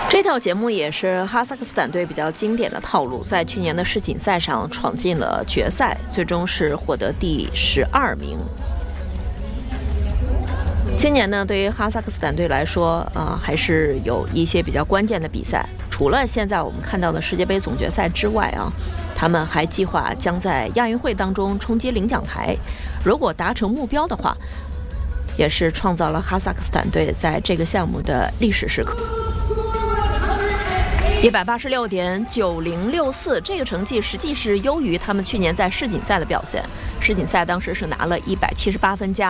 这套节目也是哈萨克斯坦队比较经典的套路，在去年的世锦赛上闯进了决赛，最终是获得第12名。今年呢，对于哈萨克斯坦队来说，还是有一些比较关键的比赛。除了现在我们看到的世界杯总决赛之外他们还计划将在亚运会当中冲击领奖台。如果达成目标的话，也是创造了哈萨克斯坦队在这个项目的历史时刻。186.9064，这个成绩实际是优于他们去年在世锦赛的表现。世锦赛当时是拿了178分加